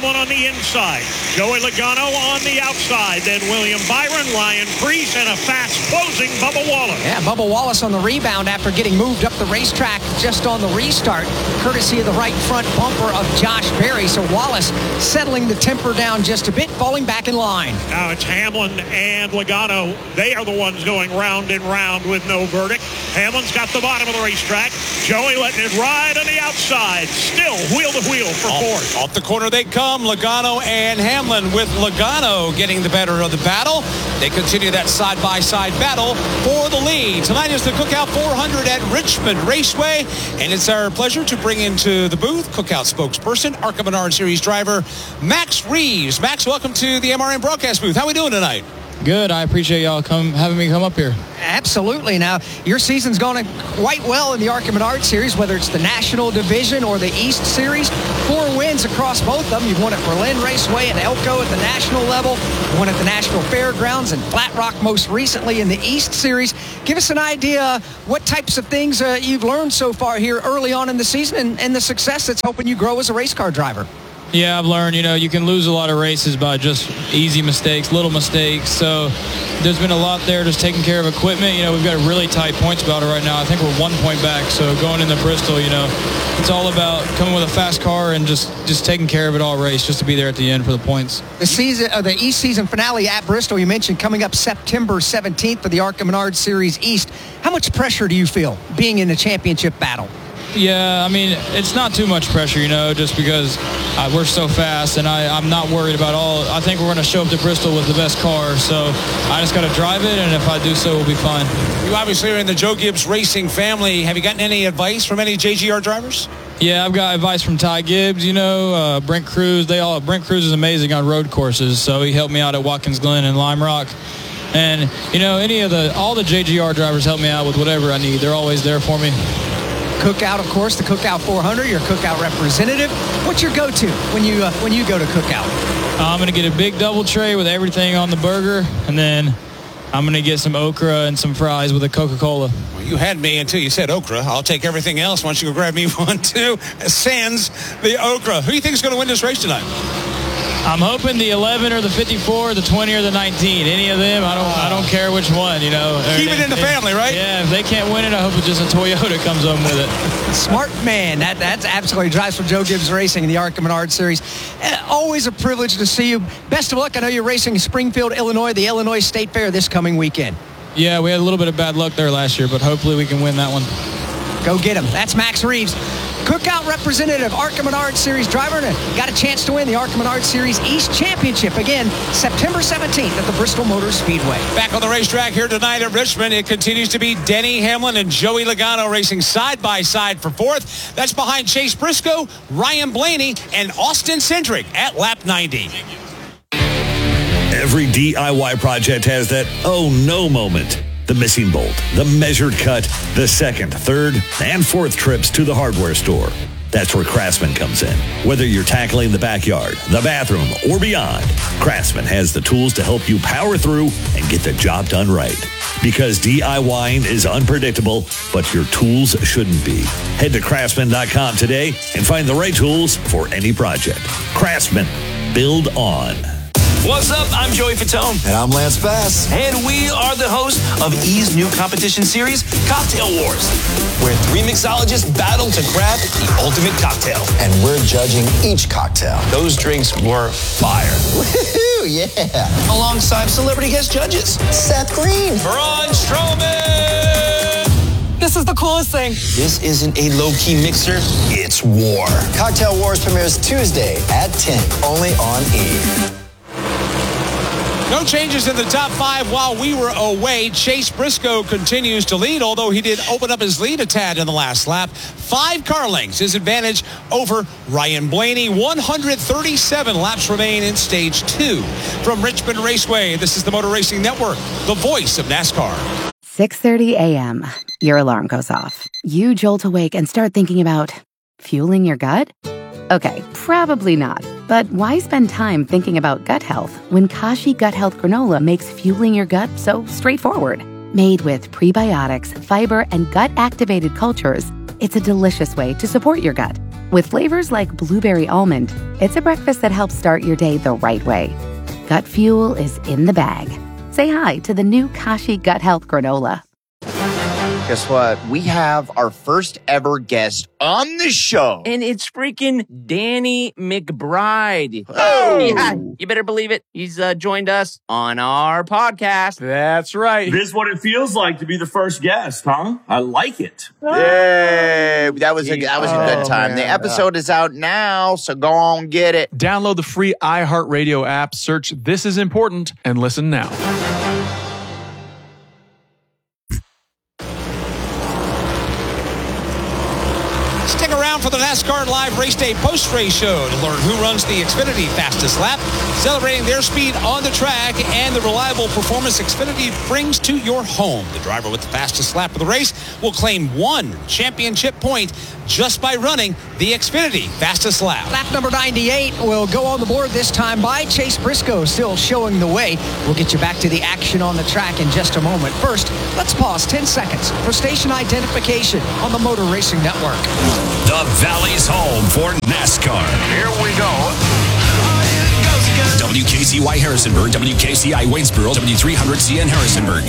Hamlin on the inside. Joey Logano on the outside. Then William Byron, Ryan Preece, and a fast-closing Bubba Wallace. Yeah, Bubba Wallace on the rebound after getting moved up the racetrack just on the restart, courtesy of the right front bumper of Josh Berry. So Wallace settling the temper down just a bit, falling back in line. Now it's Hamlin and Logano. They are the ones going round and round with no verdict. Hamlin's got the bottom of the racetrack. Joey letting it ride on the outside. Still wheel to wheel for fourth. Off the corner they come, Logano and Hamlin, with Logano getting the better of the battle. They continue that side-by-side battle for the lead. Tonight is the Cookout 400 at Richmond Raceway, and it's our pleasure to bring into the booth Cookout spokesperson, ARCA Menard Series driver, Max Reeves. Max, welcome to the MRN broadcast booth. How are we doing tonight? Good. I appreciate y'all having me come up here. Absolutely. Now, your season's going quite well in the ARCA Menard Series, whether it's the National Division or the East Series. 4 wins across both of them. You've won at Berlin Raceway and Elko at the national level. You won at the National Fairgrounds and Flat Rock most recently in the East Series. Give us an idea what types of things you've learned so far here early on in the season and the success that's helping you grow as a race car driver. Yeah, I've learned, you can lose a lot of races by just easy mistakes, little mistakes. So there's been a lot there just taking care of equipment. We've got a really tight points battle right now. I think we're 1 point back. So going into Bristol, it's all about coming with a fast car and just taking care of it all race just to be there at the end for the points. The East season finale at Bristol, you mentioned coming up September 17th for the ARCA Menard Series East. How much pressure do you feel being in the championship battle? Yeah, it's not too much pressure, just because we're so fast, and I'm not worried about I think we're going to show up to Bristol with the best car, so I just got to drive it, and if I do so, we'll be fine. You obviously are in the Joe Gibbs Racing family. Have you gotten any advice from any JGR drivers? Yeah, I've got advice from Ty Gibbs, Brent Cruz. Brent Cruz is amazing on road courses, so he helped me out at Watkins Glen and Lime Rock. And, all the JGR drivers help me out with whatever I need. They're always there for me. Cookout, of course, the Cookout 400, your Cookout representative. What's your go-to when you go to Cookout? I'm going to get a big double tray with everything on the burger, and then I'm going to get some okra and some fries with a Coca-Cola. Well, you had me until you said okra. I'll take everything else. Why don't you go grab me one, too? Sans the okra. Who do you think is going to win this race tonight? I'm hoping the 11 or the 54, the 20 or the 19. Any of them, I don't care which one, Keep it in the family, right? Yeah, if they can't win it, I hope it's just a Toyota comes home with it. Smart man. That's absolutely drives for Joe Gibbs Racing in the ARCA Menard Series. Always a privilege to see you. Best of luck. I know you're racing in Springfield, Illinois, the Illinois State Fair this coming weekend. Yeah, we had a little bit of bad luck there last year, but hopefully we can win that one. Go get him. That's Max Reeves, Cookout representative, ARCA Menard Series driver, and got a chance to win the ARCA Menard Series East Championship again September 17th at the Bristol Motor Speedway. Back on the racetrack here tonight at Richmond, it continues to be Denny Hamlin and Joey Logano racing side by side for fourth. That's behind Chase Briscoe, Ryan Blaney, and Austin Cindric at lap 90. Every DIY project has that oh no moment. The missing bolt, the measured cut, the second, third, and fourth trips to the hardware store. That's where Craftsman comes in. Whether you're tackling the backyard, the bathroom, or beyond, Craftsman has the tools to help you power through and get the job done right. Because DIYing is unpredictable, but your tools shouldn't be. Head to Craftsman.com today and find the right tools for any project. Craftsman. Build on. What's up? I'm Joey Fatone. And I'm Lance Bass. And we are the hosts of E's new competition series, Cocktail Wars, where 3 mixologists battle to craft the ultimate cocktail. And we're judging each cocktail. Those drinks were fire. Woohoo, yeah. Alongside celebrity guest judges, Seth Green. Braun Strowman. This is the coolest thing. This isn't a low-key mixer, it's war. Cocktail Wars premieres Tuesday at 10, only on E! No changes in the top 5 while we were away. Chase Briscoe continues to lead, although he did open up his lead a tad in the last lap. 5 car lengths, his advantage over Ryan Blaney. 137 laps remain in stage 2. From Richmond Raceway, this is the Motor Racing Network, the voice of NASCAR. 6:30 a.m. Your alarm goes off. You jolt awake and start thinking about fueling your gut? Okay, probably not. But why spend time thinking about gut health when Kashi Gut Health Granola makes fueling your gut so straightforward? Made with prebiotics, fiber, and gut-activated cultures, it's a delicious way to support your gut. With flavors like blueberry almond, it's a breakfast that helps start your day the right way. Gut Fuel is in the bag. Say hi to the new Kashi Gut Health Granola. Guess what? We have our first ever guest on the show. And it's freaking Danny McBride. Oh! Yeah, you better believe it. He's joined us on our podcast. That's right. This is what it feels like to be the first guest, huh? I like it. Yay! That was a good time. Man. The episode is out now, so go on get it. Download the free iHeartRadio app, search This Is Important, and listen now. Stick around for the NASCAR Live Race Day post-race show to learn who runs the Xfinity fastest lap, celebrating their speed on the track and the reliable performance Xfinity brings to your home. The driver with the fastest lap of the race will claim one championship point just by running the Xfinity fastest lap. Lap number 98 will go on the board this time by Chase Briscoe, still showing the way. We'll get you back to the action on the track in just a moment. First, let's pause 10 seconds for station identification on the Motor Racing Network. The Valley's home for NASCAR. Here we go. WKCY Harrisonburg, WKCI Waynesboro, W300CN Harrisonburg.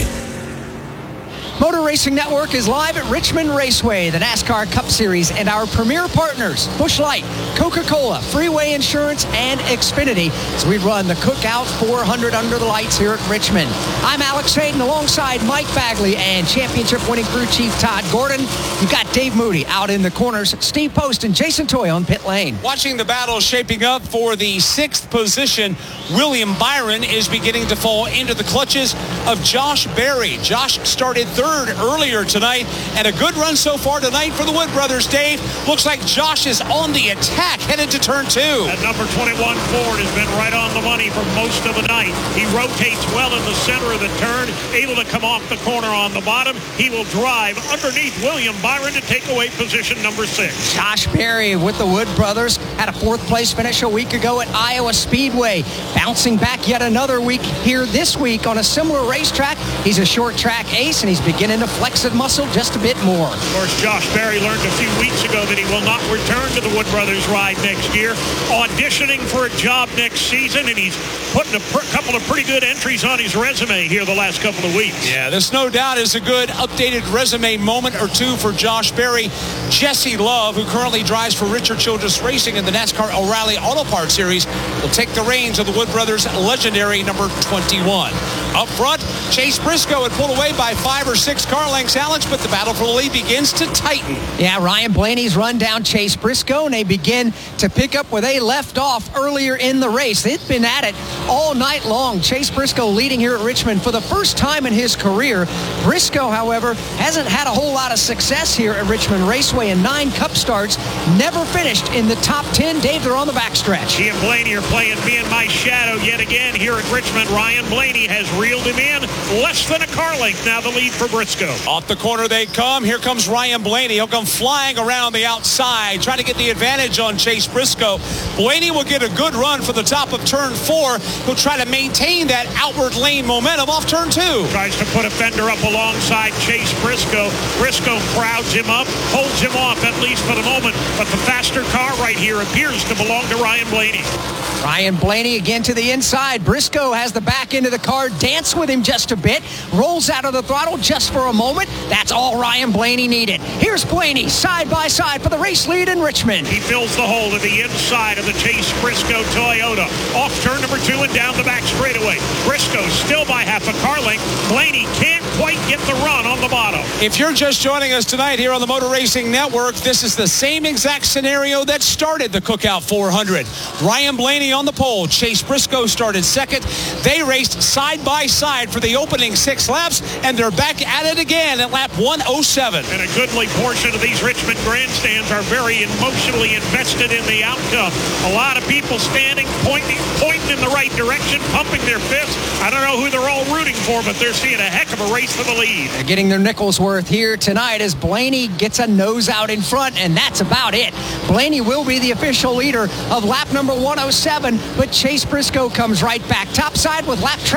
Motor Racing Network is live at Richmond Raceway, the NASCAR Cup Series, and our premier partners, Busch Light, Coca-Cola, Freeway Insurance, and Xfinity, as we run the Cookout 400 under the lights here at Richmond. I'm Alex Hayden alongside Mike Bagley and championship-winning crew chief Todd Gordon. You've got Dave Moody out in the corners, Steve Post and Jason Toy on pit lane. Watching the battle shaping up for the 6th position, William Byron is beginning to fall into the clutches of Josh Berry. Josh started third earlier tonight, and a good run so far tonight for the Wood brothers. Dave, looks like Josh is on the attack headed to turn 2. That number 21 Ford has been right on the money for most of the night. He rotates well in the center of the turn, able to come off the corner on the bottom. He will drive underneath William Byron to take away position number 6. Josh Berry with the Wood brothers had a 4th place finish a week ago at Iowa Speedway, bouncing back yet another week here this week on a similar racetrack. He's a short track ace, and he's beginning to flex his muscle just a bit more. Of course, Josh Berry learned a few weeks ago that he will not return to the Wood Brothers ride next year, auditioning for a job next season, and he's putting a couple of pretty good entries on his resume here the last couple of weeks. Yeah, this no doubt is a good updated resume moment or two for Josh Berry. Jesse Love, who currently drives for Richard Childress Racing in the NASCAR O'Reilly Auto Parts Series, will take the reins of the Wood Brothers legendary number 21. Up front, Chase Briscoe had pulled away by 5 or 6 car lengths, Alex, but the battle for the lead begins to tighten. Yeah, Ryan Blaney's run down Chase Briscoe, and they begin to pick up where they left off earlier in the race. They've been at it all night long. Chase Briscoe leading here at Richmond for the first time in his career. Briscoe, however, hasn't had a whole lot of success here at Richmond Raceway in 9 Cup starts, never finished in the top 10. Dave, they're on the backstretch. He and Blaney are playing Me and My Shadow yet again here at Richmond. Ryan Blaney has reeled him in. Less than a car length now the lead for Briscoe. Off the corner they come. Here comes Ryan Blaney. He'll come flying around the outside, trying to get the advantage on Chase Briscoe. Blaney will get a good run for the top of turn 4. He'll try to maintain that outward lane momentum off turn 2. Tries to put a fender up alongside Chase Briscoe. Briscoe crowds him up, holds him off at least for the moment, but the faster car right here appears to belong to Ryan Blaney. Ryan Blaney again to the inside. Briscoe has the back end of the car, dance with him just a bit, rolls out of the throttle just for a moment. That's all Ryan Blaney needed. Here's Blaney side by side for the race lead in Richmond. He fills the hole to the inside of the Chase Briscoe Toyota. Off turn number 2 and down the back straightaway. Briscoe still by half a car length. Blaney can't quite get the run on the bottom. If you're just joining us tonight here on the Motor Racing Network, this is the same exact scenario that started the Cookout 400. Ryan Blaney on the pole. Chase Briscoe started second. They raced side by side for the opening 6 laps, and they're back at it again at lap 107. And a goodly portion of these Richmond grandstands are very emotionally invested in the outcome. A lot of people standing, pointing in the right direction, pumping their fists. I don't know who they're all rooting for, but they're seeing a heck of a race for the lead. They're getting their nickels worth here tonight as Blaney gets a nose out in front, and that's about it. Blaney will be the official leader of lap number 107, but Chase Briscoe comes right back topside with lap traffic on the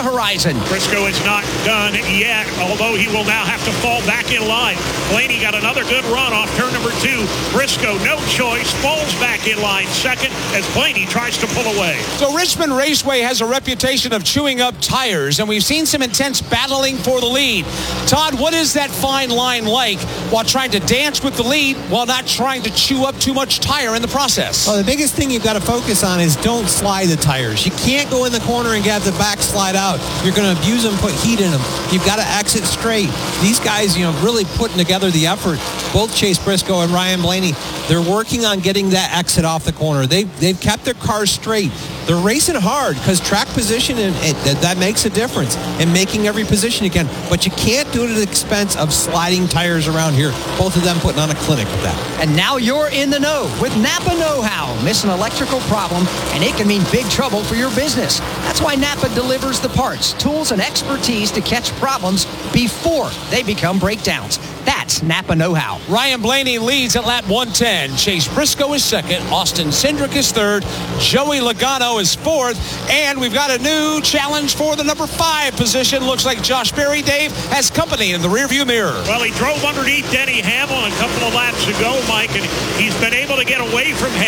horizon. Briscoe is not done yet, although he will now have to fall back in line. Blaney got another good run off turn number 2. Briscoe, no choice, falls back in line second as Blaney tries to pull away. So Richmond Raceway has a reputation of chewing up tires, and we've seen some intense battling for the lead. Todd, what is that fine line like while trying to dance with the lead while not trying to chew up too much tire in the process? Well, the biggest thing you've got to focus on is don't slide the tires. You can't go in the corner and get the back slide out. You're going to abuse them, put heat in them. You've got to exit straight. These guys, really putting together the effort. Both Chase Briscoe and Ryan Blaney, they're working on getting that exit off the corner. They've kept their cars straight. They're racing hard because track position, and that makes a difference in making every position you can. But you can't do it at the expense of sliding tires around here. Both of them putting on a clinic with that. And now you're in the know with Napa Know-How. Miss an electrical problem, and it can mean big trouble for your business. That's why Napa delivers the parts, tools, and expertise to catch problems before they become breakdowns. That's Napa Know-How. Ryan Blaney leads at lap 110. Chase Briscoe is second. Austin Cindric is third. Joey Logano is fourth. And we've got a new challenge for the number 5 position. Looks like Josh Berry, Dave, has company in the rearview mirror. Well, he drove underneath Denny Hamlin a couple of laps ago, Mike, and he's been able to get away from him.